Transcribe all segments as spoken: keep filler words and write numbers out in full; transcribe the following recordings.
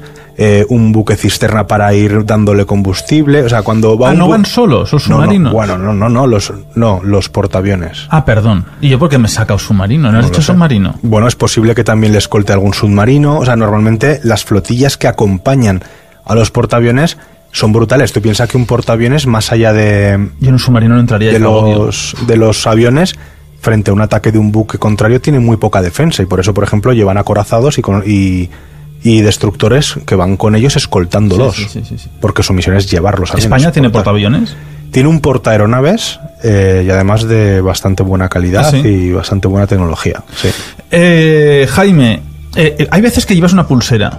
eh, un buque cisterna para ir dándole combustible. O sea, cuando va ah, un ¿no bu- van solos los submarinos? No, no, bueno, no, no, no, los, no, los portaaviones. Ah, perdón. ¿Y yo por qué me saca un submarino? ¿No has No dicho lo sé. submarino? Bueno, es posible que también le escolte algún submarino. O sea, normalmente las flotillas que acompañan a los portaaviones son brutales. Tú piensas que un portaaviones, más allá de, Yo en un submarino no entraría. de, y lo odio. los, de los aviones, frente a un ataque de un buque contrario, tiene muy poca defensa. Y por eso, por ejemplo, llevan acorazados y, con, y, y destructores que van con ellos escoltándolos. Sí, sí, sí, sí, sí. Porque su misión es llevarlos a ¿España tiene portaaviones? Tiene un portaaeronaves eh, y además de bastante buena calidad. ¿Ah, sí? Y bastante buena tecnología. Sí. Eh, Jaime, eh, eh, hay veces que llevas una pulsera.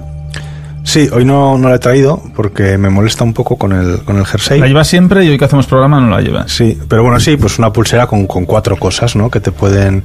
Sí, hoy no, no la he traído porque me molesta un poco con el, con el jersey. La llevas siempre y hoy que hacemos programa no la llevas. Sí, pero bueno, sí, pues una pulsera con, con cuatro cosas, ¿no? Que te pueden...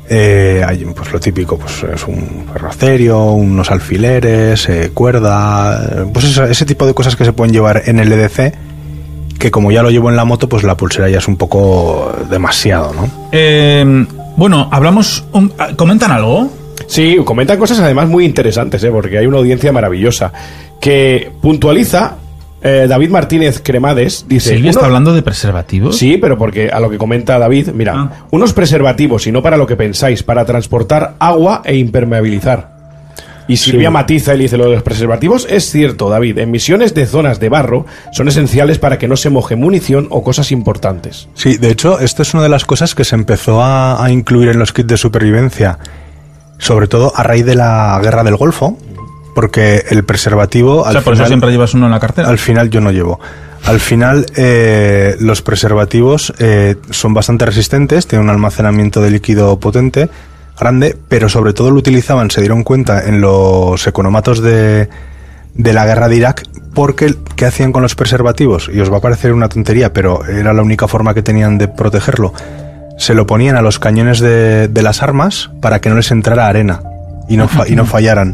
Eh, hay, pues lo típico, pues es un ferrocerio, unos alfileres, eh, cuerda... eh, Pues ese, ese tipo de cosas que se pueden llevar en el E D C, que como ya lo llevo en la moto, pues la pulsera ya es un poco demasiado, ¿no? Eh, bueno, hablamos... un- ¿Comentan algo? Sí, comentan cosas además muy interesantes, ¿eh? Porque hay una audiencia maravillosa que puntualiza. eh, David Martínez Cremades dice... ¿Silvia está "Uno- hablando de preservativos? Sí, pero porque a lo que comenta David, mira, Ah. unos preservativos y no para lo que pensáis, para transportar agua e impermeabilizar. Y Silvia Sí. matiza y dice, lo de los preservativos es cierto, David, en misiones de zonas de barro son esenciales para que no se moje munición o cosas importantes. Sí, de hecho, esto es una de las cosas que se empezó a, a incluir en los kits de supervivencia, sobre todo a raíz de la guerra del Golfo, porque el preservativo... O sea, al por eso final- siempre llevas uno en la cartera. Al final yo no llevo. Al final eh, los preservativos eh, son bastante resistentes, tienen un almacenamiento de líquido potente, grande, pero sobre todo lo utilizaban, se dieron cuenta en los economatos de, de la guerra de Irak, porque ¿qué hacían con los preservativos? Y os va a parecer una tontería, pero era la única forma que tenían de protegerlo. Se lo ponían a los cañones de, de las armas para que no les entrara arena y no, fa- y no fallaran.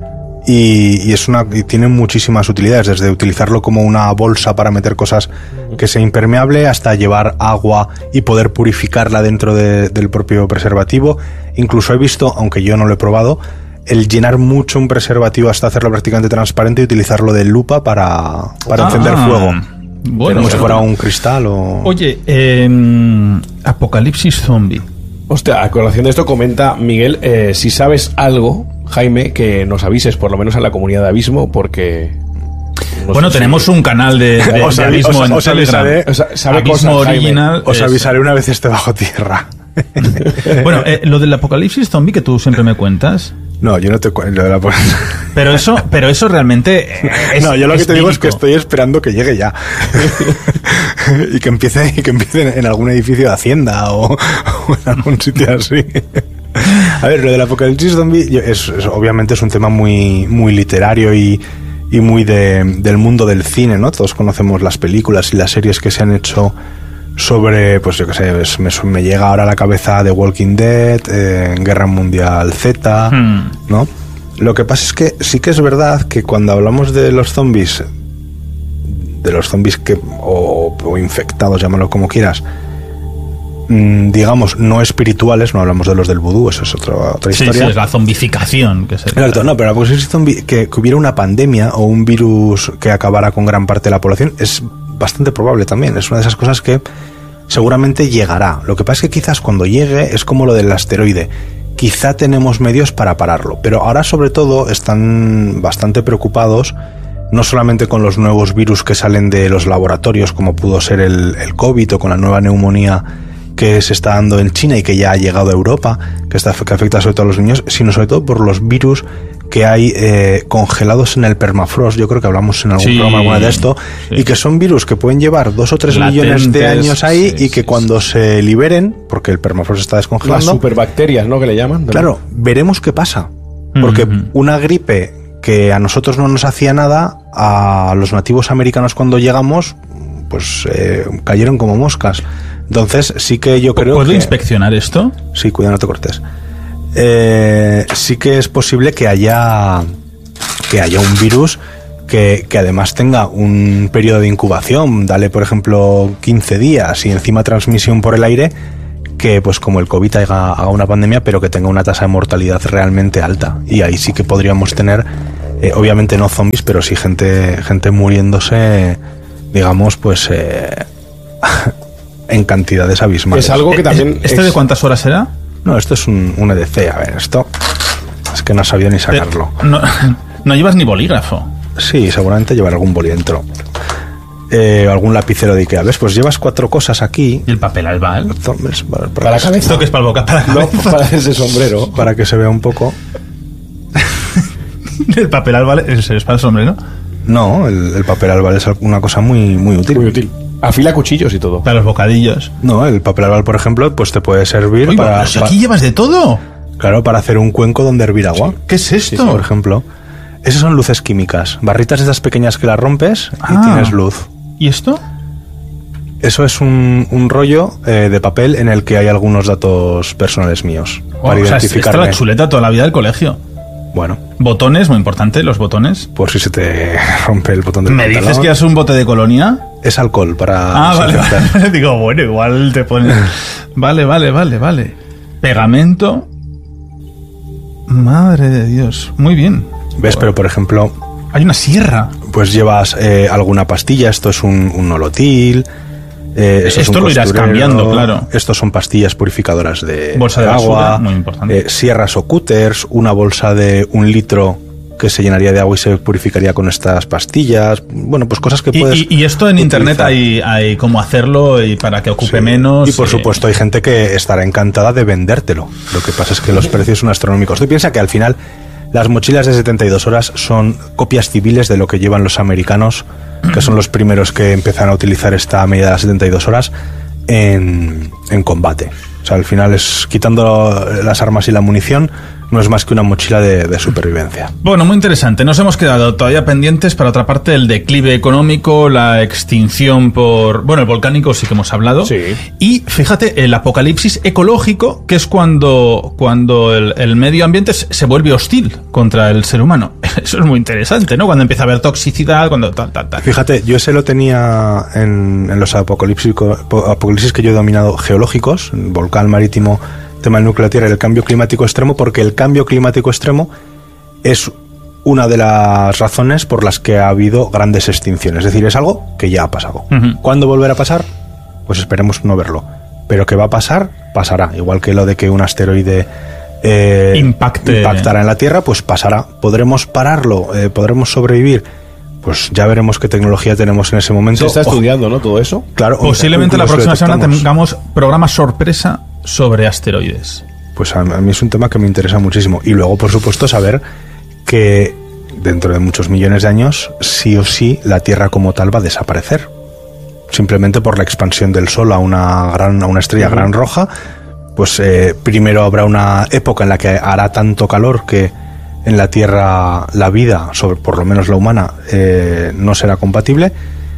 Y, y es una y tiene muchísimas utilidades, desde utilizarlo como una bolsa para meter cosas que sea impermeable hasta llevar agua y poder purificarla dentro de- del propio preservativo. Incluso he visto, aunque yo no lo he probado, el llenar mucho un preservativo hasta hacerlo prácticamente transparente y utilizarlo de lupa para, para Ah, encender fuego. Bueno, como si bueno. fuera un cristal o... Oye, eh, Apocalipsis Zombie. Hostia, a colación de esto comenta Miguel, eh, si sabes algo, Jaime, que nos avises por lo menos a la comunidad de Abismo, porque... no Bueno, sé si- tenemos un canal de, de, Os de avi- Abismo os- en os Telegram. avisaré. O sea, sabe Abismo cosas, Jaime. original. Os es- avisaré una vez esté bajo tierra. Bueno, eh, lo del Apocalipsis Zombie que tú siempre me cuentas. No, yo no te cuento. Pero eso, pero eso realmente eh, es, No, yo lo que es te digo es que bíblico. estoy esperando que llegue ya. y que empiece y que empiece en, en algún edificio de Hacienda o, o en algún sitio así. A ver, lo del apocalipsis zombie yo- es, es- obviamente es un tema muy muy literario y, y muy de, del mundo del cine, ¿no? Todos conocemos las películas y las series que se han hecho sobre, pues yo qué sé, es- me, me llega ahora a la cabeza The Walking Dead, eh, Guerra Mundial Z, Hmm. ¿no? Lo que pasa es que sí que es verdad que cuando hablamos de los zombies, de los zombies que o, o infectados, llámalo como quieras, mm, digamos, no espirituales, no hablamos de los del vudú, eso es otra, otra Sí, historia. sí, es la zombificación. Que se Exacto, no, pero la apocalipsis zombie, que, que hubiera una pandemia o un virus que acabara con gran parte de la población, es bastante probable también. Es una de esas cosas que seguramente llegará. Lo que pasa es que quizás cuando llegue es como lo del asteroide. Quizá tenemos medios para pararlo, pero ahora sobre todo están bastante preocupados no solamente con los nuevos virus que salen de los laboratorios, como pudo ser el, el COVID o con la nueva neumonía que se está dando en China y que ya ha llegado a Europa, que, está, que afecta sobre todo a los niños, sino sobre todo por los virus que hay eh, congelados en el permafrost. Yo creo que hablamos en algún Sí, programa alguna de esto, sí. y que son virus que pueden llevar dos o tres millones de Latentes, años ahí sí, y que sí, cuando se liberen, porque el permafrost está Las descongelando, superbacterias, ¿no? Que le llaman. claro, veremos qué pasa. Porque Ujú. una gripe que a nosotros no nos hacía nada, a los nativos americanos cuando llegamos, pues eh, cayeron como moscas. Entonces sí que yo creo ¿Puedo que... inspeccionar esto? Sí, cuida, no te cortes. Eh, sí que es posible que haya que haya un virus que, que además tenga un periodo de incubación, dale por ejemplo quince días y encima transmisión por el aire, que pues como el COVID haga, haga una pandemia, pero que tenga una tasa de mortalidad realmente alta. Y ahí sí que podríamos tener Eh, obviamente no zombies, pero sí gente, gente muriéndose, digamos, pues eh, en cantidades abismales. Es algo que también... ¿Este es... de cuántas horas será? No, esto es un, un E D C. A ver, esto es que no sabía ni sacarlo. No, no llevas ni bolígrafo. Sí, seguramente llevar algún boli dentro. Eh, algún lapicero de Ikea. ¿Ves? Pues llevas cuatro cosas aquí. ¿Y el papel albal? Zombies, para, para, Para la cabeza. ¿Esto que es para el boca? Para la No, cabeza. para ese sombrero. para que se vea un poco. El papel albal es, es para el sombrero. No, el, el papel albal es una cosa muy, muy útil. Muy útil. Afila cuchillos y todo. Para los bocadillos. No, el papel albal, por ejemplo, pues te puede servir Uy, para, pero si pa- aquí llevas de todo. claro, para hacer un cuenco donde hervir agua. ¿Qué es esto? Por ejemplo. Esas son luces químicas. Barritas estas pequeñas que las rompes y Ah. tienes luz. ¿Y esto? Eso es un, un rollo eh, de papel en el que hay algunos datos personales míos. Oh, para o sea, es- esta es identificarme. la chuleta toda la vida del colegio. Bueno, Botones, muy importante, los botones. por si se te rompe el botón del ¿Me pantalón. dices que es un bote de colonia? Es alcohol para... Ah, vale, desinfectar. vale. Digo, bueno, igual te pones... Vale, vale, vale, vale. Pegamento. Madre de Dios. Muy bien. ¿Ves? Pero, por ejemplo, Hay una sierra. pues llevas eh, alguna pastilla. Esto es un, un nolotil. eh, eso es Esto un lo irás costurero, cambiando, claro. Estos son pastillas purificadoras de, Bolsa de agua. basura, muy importante. eh, sierras o cúters. Una bolsa de un litro que se llenaría de agua y se purificaría con estas pastillas. Bueno, pues cosas que Y, puedes... y- y esto en internet utilizar. hay, hay cómo hacerlo y para que ocupe Sí. menos. Y por eh, supuesto hay gente que estará encantada de vendértelo. Lo que pasa es que los precios son astronómicos. Tú piensas que al final las mochilas de setenta y dos horas son copias civiles de lo que llevan los americanos, que son los primeros que empiezan a utilizar esta medida de las setenta y dos horas en, en combate. O sea, al final es, quitando las armas y la munición, no es más que una mochila de, de supervivencia. Bueno, muy interesante. Nos hemos quedado todavía pendientes, para otra parte, el declive económico, la extinción por... Bueno, el volcánico sí que hemos hablado. Sí. Y, fíjate, el apocalipsis ecológico, que es cuando, cuando el, el medio ambiente se se vuelve hostil contra el ser humano. Eso es muy interesante, ¿no? Cuando empieza a haber toxicidad, cuando tal, tal, tal. Fíjate, yo ese lo tenía en, en los apocalipsis, apocalipsis que yo he dominado geológicos, volcán marítimo, tema del núcleo de la Tierra y el cambio climático extremo, porque el cambio climático extremo es una de las razones por las que ha habido grandes extinciones. Es decir, es algo que ya ha pasado. Ujú. ¿Cuándo volverá a pasar? Pues esperemos no verlo. Pero que va a pasar, pasará. Igual que lo de que un asteroide eh, Impacte. impactará en la Tierra, pues pasará. ¿Podremos pararlo? Eh, ¿Podremos sobrevivir? Pues ya veremos qué tecnología tenemos en ese momento. Se está O- estudiando, ¿no? Todo eso. Claro, Posiblemente la incluso próxima semana detectamos. tengamos programa sorpresa sobre asteroides. Pues a, a mí es un tema que me interesa muchísimo. Y luego, por supuesto, saber que dentro de muchos millones de años, sí o sí, la Tierra como tal va a desaparecer. Simplemente por la expansión del Sol a una gran, a una estrella Ujú. gran roja. Pues eh, primero habrá una época en la que hará tanto calor que en la Tierra la vida, sobre, por lo menos la humana, eh, no será compatible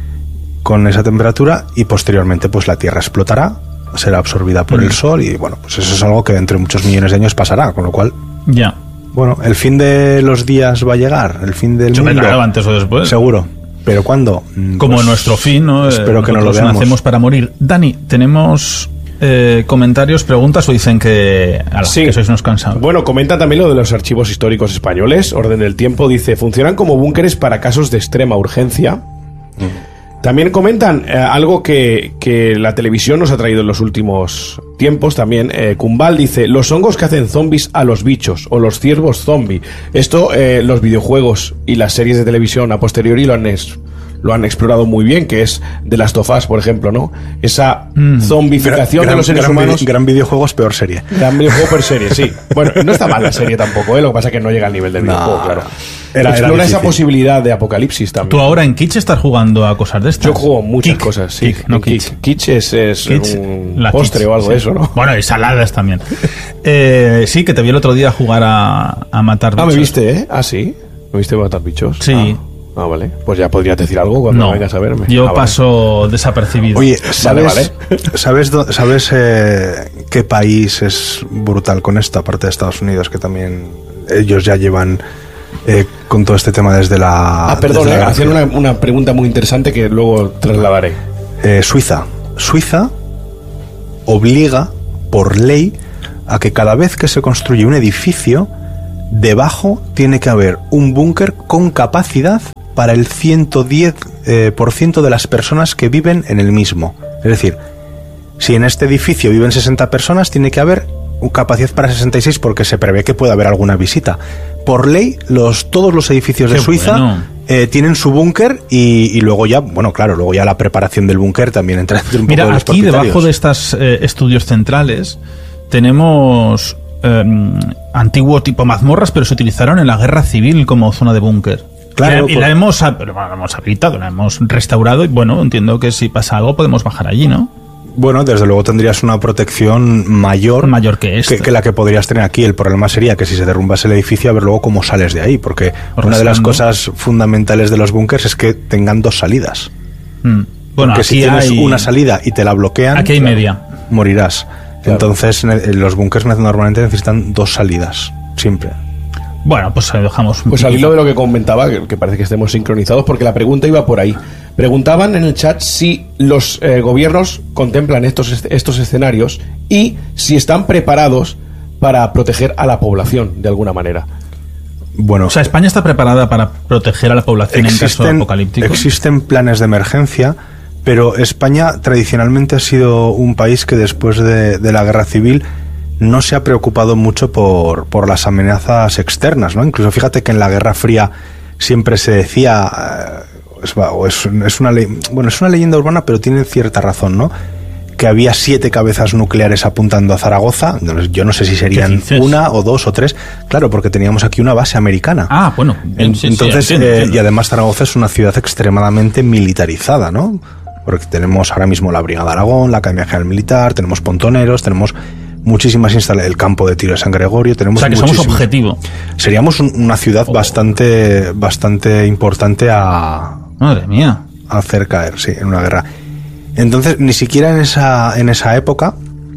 con esa temperatura, y posteriormente pues la Tierra explotará, será absorbida por Mm. el Sol, y bueno, pues eso es algo que dentro de muchos millones de años pasará, con lo cual, Ya. bueno, el fin de los días va a llegar, el fin del Yo me mundo, claro, antes o después. seguro, pero ¿cuándo? Mm, Como pues, nuestro fin, ¿no? espero Eh, que no lo nosotros veamos. nacemos para morir. Dani, ¿tenemos eh, comentarios, preguntas o dicen que, ala, Sí. que sois unos cansados? Bueno, comenta también lo de los archivos históricos españoles. Orden del Tiempo dice, funcionan como búnkeres para casos de extrema urgencia. También comentan eh, algo que, que la televisión nos ha traído en los últimos tiempos también. Eh, Kumbal dice, los hongos que hacen zombies a los bichos o los ciervos zombie. Esto eh, los videojuegos y las series de televisión a posteriori lo han, es- lo han explorado muy bien, que es de las Last of Us, por ejemplo, ¿no? Esa Mm. zombificación gran, de los seres gran humanos. vide- gran videojuegos, peor serie. Gran videojuego per serie, sí. Bueno, no está mal la serie tampoco, ¿eh? Lo que pasa es que no llega al nivel del No, videojuego, claro. no. Era- era Explora esa difícil. posibilidad de apocalipsis también. ¿Tú ahora en Kitsch estás jugando a cosas de estas? Yo juego muchas Kik, cosas, sí. Kik, no En Kitsch. Kik. Kitsch es, es Kitsch, un la postre Kitsch, o algo sí. de eso, ¿no? Bueno, y saladas también. Eh, sí, que te vi el otro día jugar a, a matar Ah, bichos. ¿me viste, eh? Ah, sí. ¿Me viste matar bichos? Sí. Ah, Ah, vale. Pues ya podrías decir algo cuando No, vengas a verme. yo Ah, vale. paso desapercibido. Oye, ¿sabes, vale. ¿sabes, dó- sabes eh, qué país es brutal con esto, aparte de Estados Unidos, que también ellos ya llevan eh, con todo este tema desde la... Ah, perdón, desde eh, la hacían Guerra una, una pregunta muy interesante que luego trasladaré. Eh, Suiza. Suiza obliga por ley a que cada vez que se construye un edificio debajo tiene que haber un búnker con capacidad para el ciento diez por ciento de las personas que viven en el mismo. Es decir, si en este edificio viven sesenta personas, tiene que haber capacidad para sesenta y seis porque se prevé que pueda haber alguna visita. Por ley, los, todos los edificios Qué de Suiza bueno. eh, tienen su búnker y, y luego ya, bueno, claro, luego ya la preparación del búnker también entra dentro un Mira, poco de los aquí propietarios. debajo de estos eh, estudios centrales tenemos eh, antiguo tipo mazmorras, pero se utilizaron en la guerra civil como zona de búnker. Claro, y la, y por- la hemos, ha- pero bueno, la hemos habilitado, la hemos restaurado y bueno, entiendo que si pasa algo podemos bajar allí, ¿no? Bueno, desde luego tendrías una protección mayor, Mayor que esta. que, que la que podrías tener aquí. El problema sería que si se derrumbase el edificio, a ver luego cómo sales de ahí, porque una de las Rascando. cosas fundamentales de los búnkers es que tengan dos salidas. Mm. Bueno, Porque aquí si tienes hay, una salida y te la bloquean, aquí hay claro, media. morirás. Entonces, ne- los búnkers ne- normalmente necesitan dos salidas, siempre. Bueno, pues ahí dejamos. un Pues al poquito. hilo de lo que comentaba, que, que parece que estemos sincronizados, porque la pregunta iba por ahí. Preguntaban en el chat si los eh, gobiernos contemplan estos, est- estos escenarios y si están preparados para proteger a la población de alguna manera. Bueno, O sea, España está preparada para proteger a la población en caso existen, apocalíptico. existen planes de emergencia, pero España tradicionalmente ha sido un país que después de, de la guerra civil no se ha preocupado mucho por, por las amenazas externas, ¿no? Incluso fíjate que en la Guerra Fría siempre se decía, eh, es, va, o es, es una ley, bueno, es una leyenda urbana, pero tiene cierta razón, ¿no? Que había siete cabezas nucleares apuntando a Zaragoza. Yo no sé si serían dices? una o dos o tres, claro, porque teníamos aquí una base americana. Ah, bueno. bien, En- sí, sí, Entonces, entiendo, eh, entiendo. y además Zaragoza es una ciudad extremadamente militarizada, ¿no? Porque tenemos ahora mismo la Brigada Aragón, la Academia General Militar, tenemos pontoneros, tenemos muchísimas instalaciones, el campo de tiro de San Gregorio, tenemos O sea, que somos muchísimas- objetivo. Seríamos un- una ciudad Oh. bastante, bastante importante a, Madre mía. a hacer caer, sí, en una guerra. Entonces, ni siquiera en esa, en esa época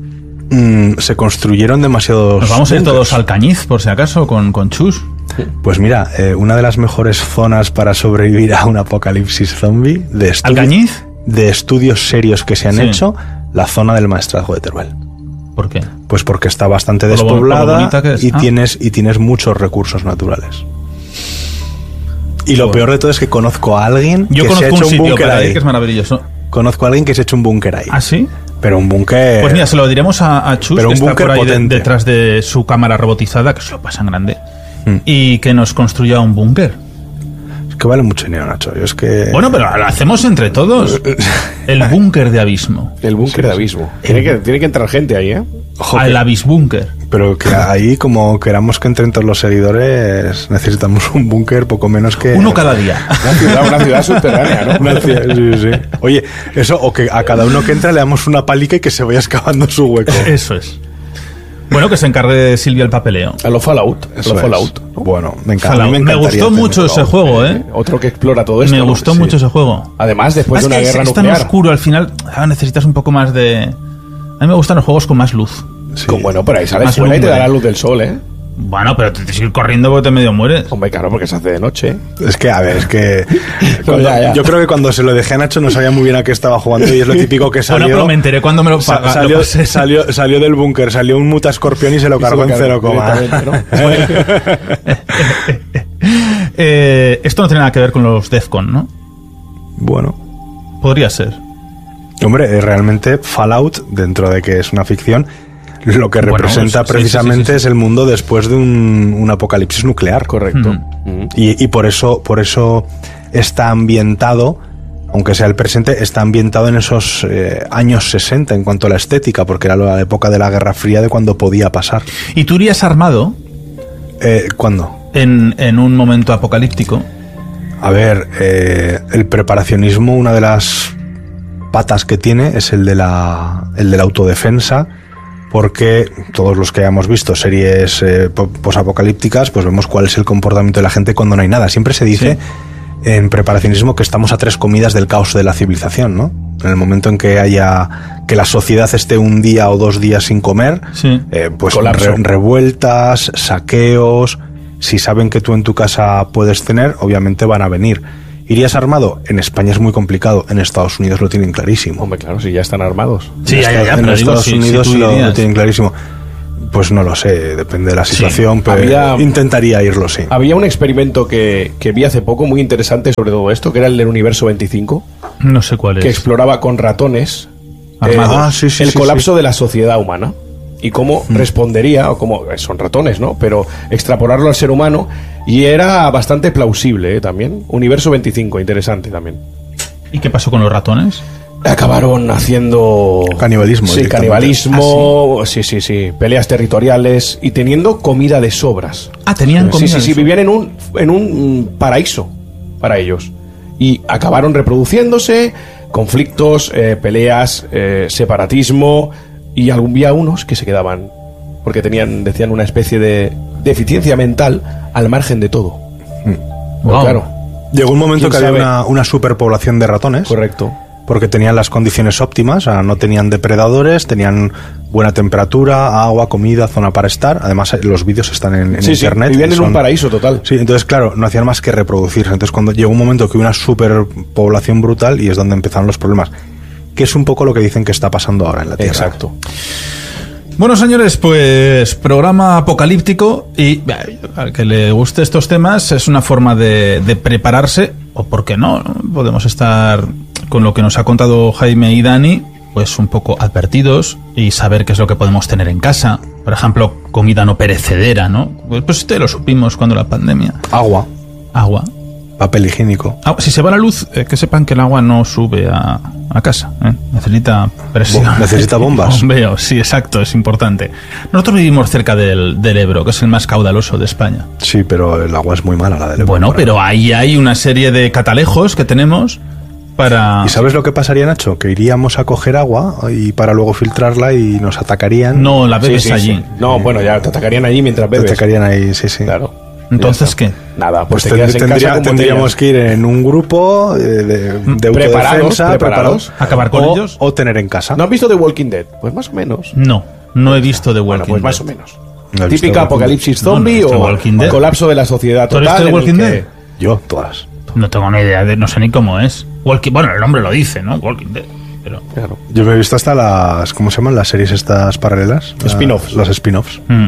mm, se construyeron demasiados. Nos vamos a ir búnkers. todos al Cañiz, por si acaso, con, con Chus. Pues mira, eh, una de las mejores zonas para sobrevivir a un apocalipsis zombie de estudio- ¿Alcañiz? de estudios serios que se han Sí. hecho, la zona del Maestrazgo de Teruel. ¿Por qué? Pues porque está bastante Por lo bo- por lo despoblada bonita que es. y Ah. tienes y tienes muchos recursos naturales. Y lo Bueno. peor de todo es que conozco a alguien Yo que se ha conozco hecho un un sitio búnker para ir ahí. que es maravilloso. Conozco a alguien que se ha hecho un búnker ahí. ¿Ah, sí? Pero un búnker. Pues mira, se lo diremos a, a Chus, Pero que un está búnker por ahí de- potente. detrás de su cámara robotizada, que se lo pasan grande, Mm. y que nos construya un búnker. Es que vale mucho dinero, Nacho. Yo es que. Bueno, pero lo hacemos entre todos. El búnker de abismo. El búnker de abismo. Tiene que, tiene que entrar gente ahí, ¿eh? Ojo que- Al abisbúnker. Pero que ahí, como queramos que entren todos los seguidores, necesitamos un búnker poco menos que. Uno cada día. Una ciudad, una ciudad subterránea, ¿no? Una ciudad, sí, sí. Oye, eso, o que a cada uno que entra le damos una palica y que se vaya excavando su hueco. Eso es. Bueno, que se encargue Silvia el papeleo. A los Fallout. A Eso los es. Fallout. Bueno, me encanta. Fallout. A mí me, Me encantaría gustó tener mucho ese Fallout. juego, ¿eh? Otro que explora todo esto. Me ¿no? gustó Sí. mucho ese juego. Además, después Es de una que es, guerra es tan nuclear. oscuro, al final ah, necesitas un poco más de... A mí me gustan los juegos con más luz. Sí. Con- Bueno, pero ahí sales Más fuera y te lumbre. da la luz del sol, ¿eh? Bueno, pero te tienes que ir corriendo porque te medio mueres. Hombre, claro, porque se hace de noche. Es que, a ver, es que. cuando- ya, ya. Yo creo que cuando se lo dejé a Nacho no sabía muy bien a qué estaba jugando y es lo típico que salió. Bueno, pero me enteré cuando me lo, sa- pa- lo salió, pasé. salió, salió del búnker, salió un mutascorpión y se lo Y se cargó lo en cero cargó coma. directamente, ¿no? Eh, esto no tiene nada que ver con los Defcon, ¿no? Bueno. Podría ser. Hombre, eh, realmente Fallout, dentro de que es una ficción, lo que Bueno, representa sí, sí, precisamente sí, sí, sí. es el mundo después de un, un apocalipsis nuclear. Correcto. Mm. Mm. Y, y por eso, por eso está ambientado, aunque sea el presente, está ambientado en esos eh, años sesenta en cuanto a la estética, porque era la época de la Guerra Fría de cuando podía pasar. ¿Y tú irías armado Eh, ¿Cuándo? en, en un momento apocalíptico? A ver, eh, el preparacionismo, una de las patas que tiene es el de la, el de la autodefensa, porque todos los que hayamos visto series eh, po- posapocalípticas, pues vemos cuál es el comportamiento de la gente cuando no hay nada. Siempre se dice en preparacionismo que estamos a tres comidas del caos de la civilización, ¿no? En el momento en que haya que la sociedad esté un día o dos días sin comer, Sí. eh, pues Colapso. re- revueltas, saqueos. Si saben que tú en tu casa puedes tener, obviamente van a venir. ¿Irías armado? En España es muy complicado. En Estados Unidos lo tienen clarísimo. Hombre, claro, si ya están armados. Sí, En ya, ya, ya, Estados- en pero digo, Estados si- si Unidos tú lo, irías. lo tienen clarísimo. Pues no lo sé, depende de la situación, Sí, pero había- intentaría irlo, sí. Había un experimento que, que vi hace poco muy interesante sobre todo esto, que era el del Universo veinticinco, No sé cuál es. que exploraba con ratones Armados. Ah, sí, sí, el sí, colapso de la sociedad humana y cómo respondería, o cómo son ratones, ¿no? Pero extrapolarlo al ser humano, y era bastante plausible, ¿eh? También. Universo veinticinco, interesante también. ¿Y qué pasó con los ratones? Acabaron haciendo Canibalismo Sí, directamente. canibalismo, sí, sí, sí, peleas territoriales y teniendo comida de sobras. Ah, tenían Sí, comida sí, de sí, sobra. vivían en un en un paraíso para ellos. Y acabaron reproduciéndose, conflictos, eh, peleas, eh, separatismo, y algún día unos que se quedaban porque tenían, decían, una especie de deficiencia mental al margen de todo. Pero Wow. claro, Llegó un momento ¿Quién que había sabe? una, una superpoblación de ratones, correcto. porque tenían las condiciones óptimas, o sea, no tenían depredadores, tenían buena temperatura, agua, comida, zona para estar. Además, eh, los vídeos están en, en Sí, sí, internet. vivían y en un son- paraíso total. Sí, entonces, claro, no hacían más que reproducirse. Entonces, cuando llegó un momento que hubo una superpoblación brutal, y es donde empezaron los problemas, que es un poco lo que dicen que está pasando ahora en la Tierra. Exacto. Bueno, señores, pues programa apocalíptico, y eh, al que le guste estos temas es una forma de, de prepararse, o por qué no, ¿no? Podemos estar con lo que nos ha contado Jaime y Dani, pues un poco advertidos y saber qué es lo que podemos tener en casa. Por ejemplo, comida no perecedera, ¿no? Pues, pues esto lo supimos cuando la pandemia. Agua, Agua. papel higiénico. Ah, si se va la luz, eh, que sepan que el agua no sube a, a casa. ¿eh? Necesita presión. Bo- necesita bombas. Bombeo, sí, exacto, es importante. Nosotros vivimos cerca del, del Ebro, que es el más caudaloso de España. Sí, pero el agua es muy mala, la del Ebro. Bueno, Para- pero ahí hay una serie de catalejos que tenemos para... ¿Y sabes lo que pasaría, Nacho? Que iríamos a coger agua y para luego filtrarla y nos atacarían. No, la bebes Sí, sí, allí. sí. No, bueno, ya te atacarían allí mientras Te bebes. atacarían ahí, sí, sí. Claro. Entonces, Ya ¿qué? está. Nada, Pues pues, te ten- quedas en tendría- casa con tendríamos botellas. que ir en un grupo eh, de, de Preparados, autodefensa, preparados. ¿Acabar con o, ellos? o tener en casa. ¿No has visto The Walking Dead? Pues más o menos. No, no he visto The Bueno, Walking pues más o Dead. menos. No he visto Típica The Walking apocalipsis Dead. No, no he zombie visto o Walking Dead. colapso de la sociedad ¿Tú has visto total. The en el Walking que- Dead? Yo, todas. No tengo ni idea, de, no sé ni cómo es. Walking, bueno, el nombre lo dice, ¿no? Walking Dead. Pero... Claro. Yo me he visto hasta las, ¿cómo se llaman? Las series estas paralelas. La- Spin-offs. Los spin-offs. Mm.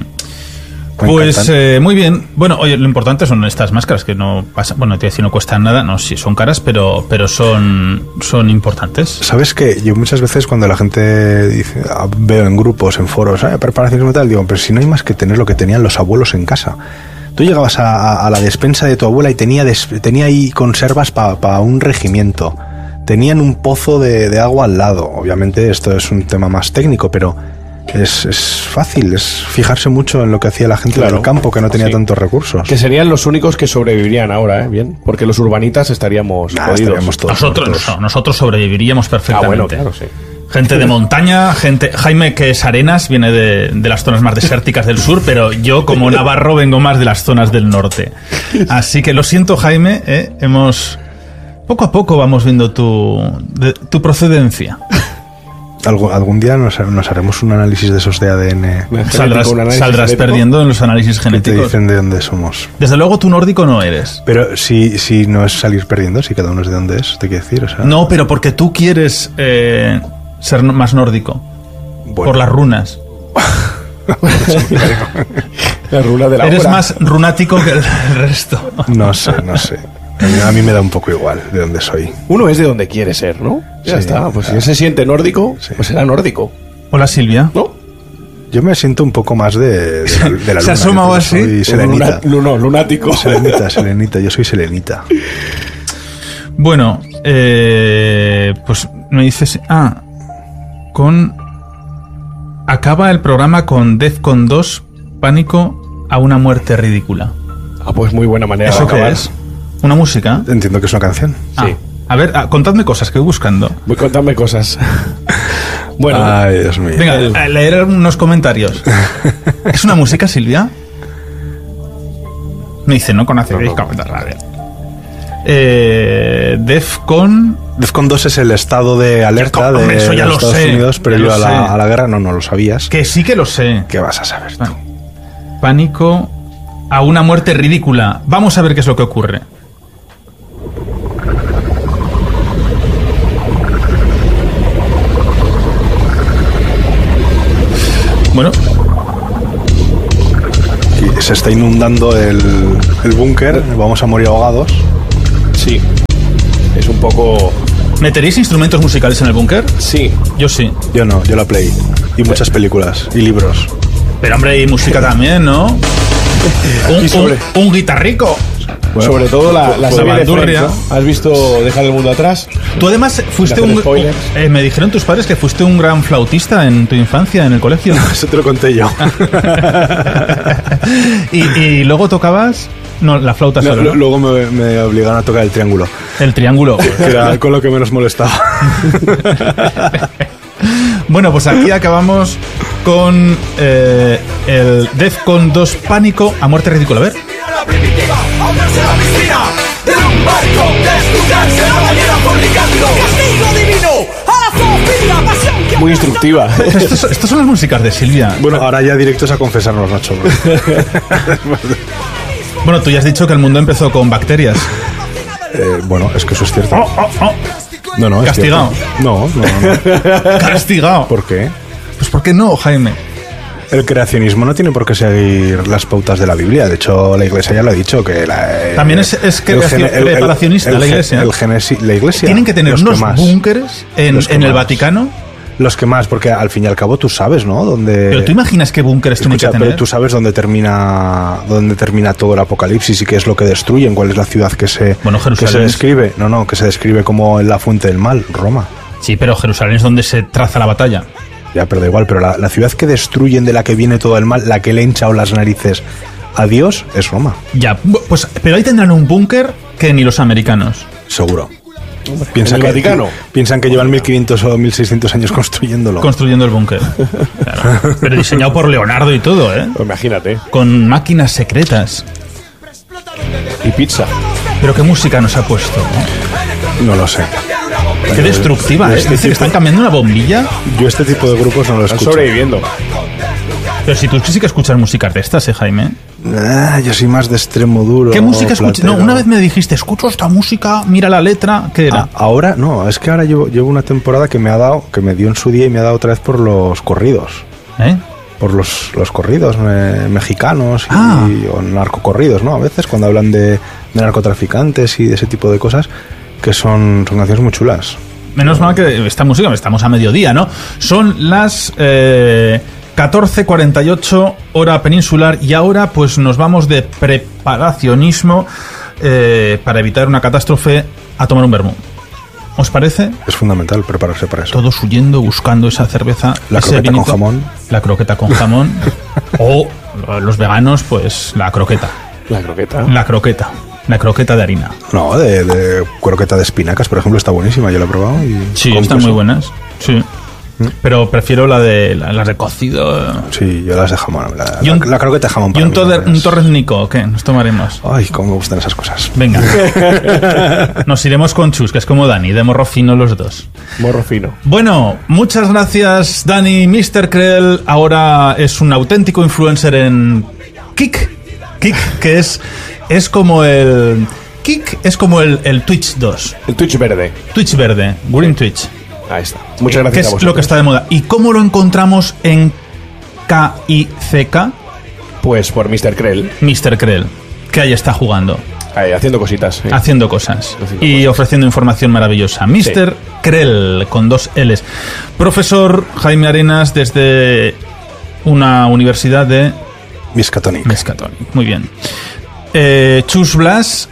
Me Pues encantan. eh, muy bien. Bueno, oye, lo importante son estas máscaras que no pasan, bueno, te voy a decir, no cuestan nada, no, sí son caras, pero pero son son importantes. ¿Sabes qué? Yo muchas veces cuando la gente dice, ah, veo en grupos, en foros, eh, preparaciones y tal, digo, pero si no hay más que tener lo que tenían los abuelos en casa. Tú llegabas a, a- a la despensa de tu abuela y tenía, des- tenía ahí conservas para un regimiento. Tenían un pozo de, de agua al lado. Obviamente esto es un tema más técnico, pero es, es fácil, es fijarse mucho en lo que hacía la gente Claro. del campo que no tenía Sí. tantos recursos. Que serían los únicos que sobrevivirían ahora, ¿eh? Bien. Porque los urbanitas estaríamos Nah, jodidos. estaríamos todos Nosotros muertos. no, nosotros sobreviviríamos Ah, perfectamente. bueno, claro, sí. Gente de montaña, gente... Jaime, que es Arenas, viene de, de las zonas más desérticas del sur, pero yo, como navarro, vengo más de las zonas del norte. Así que lo siento, Jaime, ¿eh? hemos... Poco a poco vamos viendo tu, de- tu procedencia. Algún, algún día nos, nos haremos un análisis de esos de A D N Saldrás, Un análisis saldrás genético. perdiendo en los análisis que te genéticos. dicen de dónde somos. Desde luego, tú nórdico no eres. Pero si, si no es salir perdiendo, si cada uno es de dónde es, te quiero decir. O sea, No, pero porque tú quieres eh, ser no- más nórdico. bueno, Por las runas. La runa de la Eres obra. más runático que el resto. No sé, no sé. A mí, a mí me da un poco igual de dónde soy. Uno es de donde quiere ser, ¿no? Ya Sí, está. Pues si claro. él se siente nórdico, Sí. pues será nórdico, Hola, Silvia. ¿no? Yo me siento un poco más de, de la, de la Se ha luna. asomado yo así. Soy selenita. Luna- luno- lunático. Selenita, selenita. Yo soy selenita. Bueno, eh, pues me dices... Ah, con... Acaba el programa con Defcon dos, pánico a una muerte ridícula. Ah, pues muy buena manera ¿Eso de qué acabar. es? ¿Una música? Entiendo que es una canción. Ah, Sí. a ver, ah, contadme cosas que voy buscando. Voy contadme cosas. Bueno, Ay, Dios mío. Venga, a leer unos comentarios. ¿Es una música, Silvia? Me dice, no conoce. No, no. A ver. Eh, Defcon... Defcon dos es el estado de alerta Defcon, hombre, de eso ya los lo Estados sé, Unidos ya previo lo a la, sé. a la guerra. No, no lo sabías. Que sí que lo sé. ¿Qué vas a saber tú? Ah. Pánico a una muerte ridícula. Vamos a ver qué es lo que ocurre. Bueno, se está inundando el, el búnker, vamos a morir ahogados. Sí, es un poco... ¿Meteréis instrumentos musicales en el búnker? Sí. Yo sí. Yo no, yo la play. Y muchas películas y libros. Pero hombre, y música también, ¿no? Un, Y sobre- un, un guitarrico. Bueno, sobre todo la, la pues serie de bandurria. Friends, ¿no? ¿Has visto Dejar el mundo atrás? Tú además fuiste Sin hacer un... spoilers. eh, me dijeron tus padres que fuiste un gran flautista en tu infancia, en el colegio. Eso te lo conté yo. y, y luego tocabas... No, la flauta No, solo, ¿no? luego me, me obligaron a tocar el triángulo, El triángulo. que era con lo que menos molestaba. Bueno, pues aquí acabamos con eh, el Defcon dos Pánico a muerte ridícula. A ver. La primitiva, ahogarse en la piscina de un barco, desnudarse en la bañera fornicando. Castigo divino a la zoofilia, pasión que... Muy instructiva. Estos, estos son las músicas de Silvia. Bueno, ahora ya directos a confesarnos, Nacho. Bueno, tú ya has dicho que el mundo empezó con bacterias. Eh, bueno, es que eso es cierto. Oh, oh, oh. No, no, es Castigado. cierto. No, no, no. Castigado. ¿Por qué? Pues ¿por qué no, Jaime? El creacionismo no tiene por qué seguir las pautas de la Biblia. De hecho, la Iglesia ya lo ha dicho que la, eh, También es- es el creaci- gene- el- el- preparacionista el la ge- Iglesia. el genesi- la Iglesia. Tienen que tener los unos más. búnkeres en, Los que en el más. Vaticano. Los que más, porque al fin y al cabo tú sabes, ¿no? Donde, Pero tú imaginas qué búnkeres tienen Escucha, que tener. pero tú sabes dónde termina dónde termina todo el apocalipsis y qué es lo que destruyen, cuál es la ciudad que se, Bueno, que se Jerusalén. describe. No, no, que se describe como la fuente del mal, Roma. Sí, pero Jerusalén es donde se traza la batalla. Ya, pero da igual, pero la, la ciudad que destruyen, de la que viene todo el mal, la que le hincha o las narices a Dios, es Roma, Ya, pues, pero ahí tendrán un búnker que ni los americanos. seguro. ¿En Piensan el que, Vaticano? piensan que llevan mil quinientos o mil seiscientos años construyéndolo. Construyendo el búnker. Claro. Pero diseñado por Leonardo y todo, ¿eh? Pues imagínate. Con máquinas secretas. Y pizza. Pero qué música nos ha puesto, ¿no? No lo sé. Qué destructiva, ¿eh? Este Dice que tipo- están cambiando una bombilla. Yo este tipo de grupos no lo Están escucho. sobreviviendo. Pero si tú sí que escuchas músicas de estas, ¿eh, Jaime? Ah, yo soy más de extremo duro. ¿Qué música escuchas? No, platero. una vez me dijiste, escucho esta música, mira la letra, ¿qué era? Ah, ahora no, es que ahora llevo, llevo una temporada que me ha dado, que me dio en su día y me ha dado otra vez por los corridos. ¿Eh? Por los, los corridos eh, mexicanos y, Ah. o narcocorridos, ¿no? A veces cuando hablan de, de narcotraficantes y de ese tipo de cosas, que son, son canciones muy chulas. Menos mal que esta música, estamos a mediodía, ¿no? Son las eh, catorce cuarenta y ocho hora peninsular y ahora pues nos vamos de preparacionismo eh, para evitar una catástrofe a tomar un vermú. ¿Os parece? Es fundamental prepararse para eso. Todos huyendo, buscando esa cerveza. La ese croqueta con vinito. jamón. La croqueta con jamón. O los veganos, pues la croqueta. La croqueta. La croqueta. La croqueta de harina. No, de, de croqueta de espinacas, por ejemplo, está buenísima, yo la he probado. Y Sí, con están queso. muy buenas. Sí. Pero prefiero la de la- las de cocido. Sí, yo las de jamón. La, Y un- la, la croqueta de jamón. Y para un, mí toder- no es- un torreznico, ¿qué? Nos tomaremos. Ay, cómo me gustan esas cosas. Venga. Nos iremos con Chus, que es como Dani, de morro fino los dos. Morro fino. Bueno, muchas gracias, Dani. mister Krell ahora es un auténtico influencer en Kik. Kik, que es, es como el... Kik es como el, el Twitch dos. El Twitch verde. Twitch verde, Green Twitch. Ahí está. Muchas Que gracias a es vosotros. lo que está de moda. ¿Y cómo lo encontramos en K I C K? Pues por mister Krell. mister Krell, que ahí está jugando. Ahí, haciendo cositas. sí. Haciendo cosas Haciendo y cosas. ofreciendo información maravillosa. mister Krell, con dos L's. Profesor Jaime Arenas desde una universidad de Miskatonic. Miskatonic. Muy bien. Eh, Chus Blas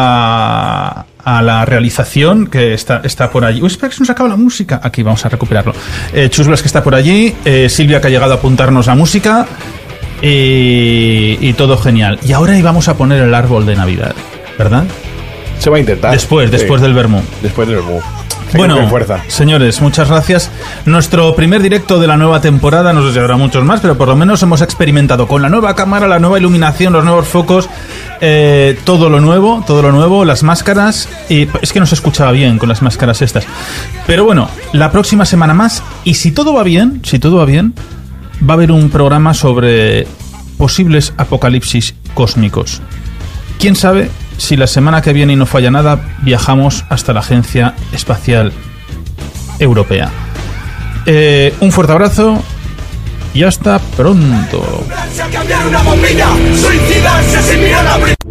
a, a la realización, que está, está por allí. Uy, espera que se nos acaba la música. Aquí vamos a recuperarlo. Eh, Chus Blas, que está por allí. Eh, Silvia, que ha llegado a apuntarnos la música. Y, y todo genial. Y ahora íbamos a poner el árbol de Navidad, ¿verdad? Se va a intentar. Después, Sí. después del vermú. Después del vermú. Bueno, Con fuerza. señores, muchas gracias. Nuestro primer directo de la nueva temporada, no sé si habrá muchos más, pero por lo menos hemos experimentado con la nueva cámara, la nueva iluminación, los nuevos focos, eh, todo lo nuevo, todo lo nuevo, las máscaras. Y es que no se escuchaba bien con las máscaras estas. Pero bueno, la próxima semana más, y si todo va bien, si todo va bien, va a haber un programa sobre posibles apocalipsis cósmicos. ¿Quién sabe si la semana que viene y no falla nada viajamos hasta la Agencia Espacial Europea? Eh, un fuerte abrazo y hasta pronto. Cambiar una bombilla, suicidarse sin mirar a